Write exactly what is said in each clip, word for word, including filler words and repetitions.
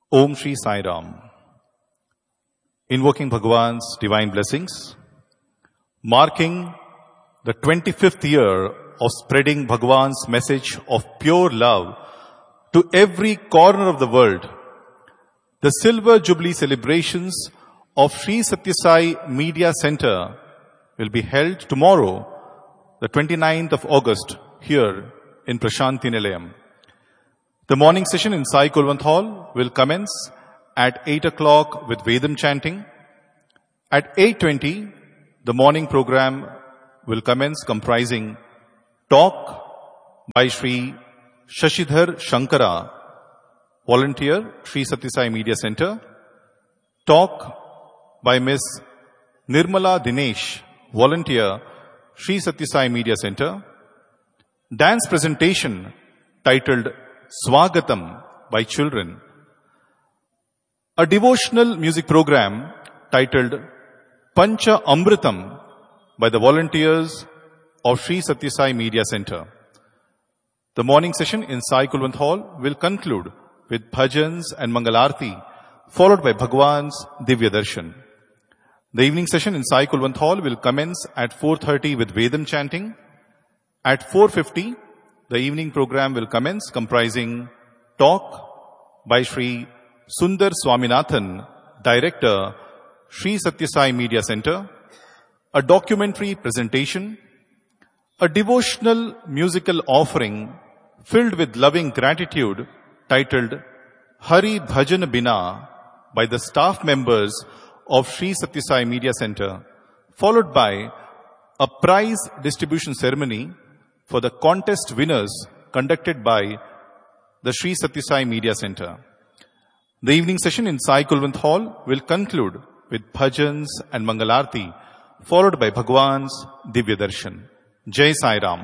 Om Shri Sai Ram. Invoking Bhagwan's divine blessings, marking the twenty-fifth year of spreading Bhagwan's message of pure love to every corner of the world, the Silver Jubilee celebrations of Sri Sathya Sai Media Center will be held tomorrow, the twenty-ninth of August, here in Prashanti Nilayam. The morning session in Sai Kulwant Hall will commence at eight o'clock with Vedam chanting. At eight twenty, the morning program will commence comprising talk by Shri Shashidhar Shankara, volunteer, Sri Sathya Sai Media Center. Talk by Miss Nirmala Dinesh, volunteer, Sri Sathya Sai Media Center. Dance presentation titled Swagatam by children. A devotional music program titled Pancha Amritam by the volunteers of Sri Sathya Sai Media Center. The morning session in Sai Kulwant Hall will conclude with bhajans and Mangalarti, followed by Bhagwan's Divya Darshan. The evening session in Sai Kulwant Hall will commence at four thirty with Vedam chanting. At four fifty, the evening program will commence comprising talk by Shri Sundar Swaminathan, Director, Sri Sathya Sai Media Center, a documentary presentation, a devotional musical offering filled with loving gratitude titled Hari Bhajan Bina by the staff members of Sri Sathya Sai Media Center, followed by a prize distribution ceremony for the contest winners conducted by the Sri Sathya Sai Media Center. The evening session in Sai Kulwant Hall will conclude with bhajans and Mangalarti, followed by Bhagwan's Divya Darshan. Jai Sai Ram.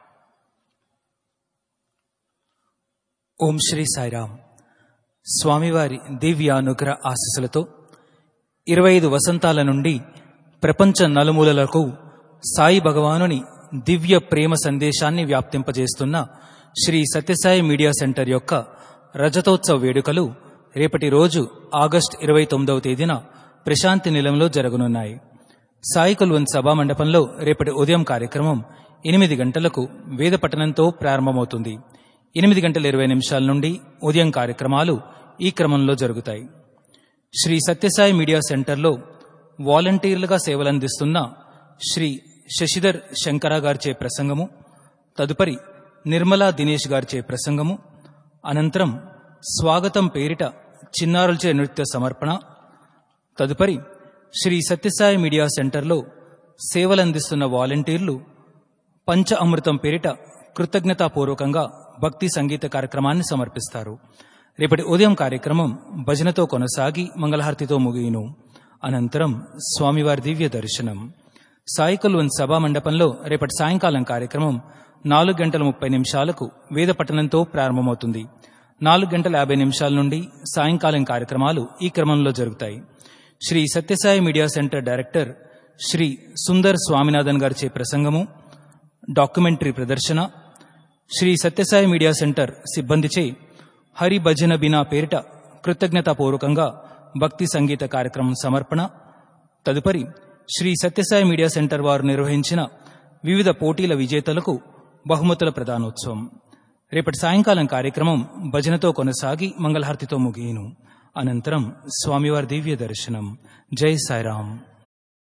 Om Shri Sai Ram. స్వామివారి దివ్యానుగ్రహ ఆశీస్సులతో ఇరవై ఐదు వసంతాల నుండి ప్రపంచ నలుమూలలకు సాయి భగవానుని దివ్య ప్రేమ సందేశాన్ని వ్యాప్తింపజేస్తున్న Shri Sathya Sai media centre యొక్క రజతోత్సవ వేడుకలు రేపటి రోజు ఆగస్టు ఇరవై తొమ్మిదవ తేదీన ప్రశాంతి నిలయంలో జరగనున్నాయి. సాయి కుల్వంత్ సభా మండపంలో రేపటి ఉదయం కార్యక్రమం ఎనిమిది గంటలకు వేద పఠనంతో ప్రారంభమవుతుంది. ఎనిమిది గంటల ఇరవై నిమిషాల నుండి ఉదయం కార్యక్రమాలు ఈ క్రమంలో జరుగుతాయి. శ్రీ సత్యసాయి మీడియా సెంటర్లో వాలంటీర్లుగా సేవలందిస్తున్న శ్రీ శశిధర్ శంకర గారిచే ప్రసంగము, తదుపరి నిర్మలా దినేష్ గారిచే ప్రసంగము, అనంతరం స్వాగతం పేరిట చిన్నారులచే నృత్య సమర్పణ, తదుపరి శ్రీ సత్యసాయి మీడియా సెంటర్లో సేవలందిస్తున్న వాలంటీర్లు పంచ అమృతం పేరిట కృతజ్ఞతాపూర్వకంగా భక్తి సంగీత కార్యక్రమాన్ని సమర్పిస్తారు. రేపటి ఉదయం కార్యక్రమం భజనతో కొనసాగి మంగళహారతితో ముగియును. అనంతరం స్వామివారి దివ్య దర్శనం. సాయి కుల్వంత్ సభా మండపంలో రేపటి సాయంకాలం కార్యక్రమం నాలుగు గంటల ముప్పై నిమిషాలకు వేద పఠనంతో ప్రారంభమవుతుంది. నాలుగు గంటల యాభై నిమిషాల నుండి సాయంకాలం కార్యక్రమాలు ఈ క్రమంలో జరుగుతాయి. Shri Sathya Sai media centre director Shri Sundar Swaminathan గారిచే ప్రసంగము, డాక్యుమెంటరీ ప్రదర్శన, శ్రీ సత్యసాయి మీడియా సెంటర్ సిబ్బందిచే హరి భజన బినా పేరిట కృతజ్ఞతాపూర్వకంగా భక్తి సంగీత కార్యక్రమం సమర్పణ, తదుపరి శ్రీ సత్యసాయి మీడియా సెంటర్ వారు నిర్వహించిన వివిధ పోటీల విజేతలకు బహుమతుల ప్రదానోత్సవం. రేపటి సాయంకాలం కార్యక్రమం భజనతో కొనసాగి మంగళహారతితో ముగియును. అనంతరం స్వామివారి దివ్య దర్శనం. జై సాయిరాం.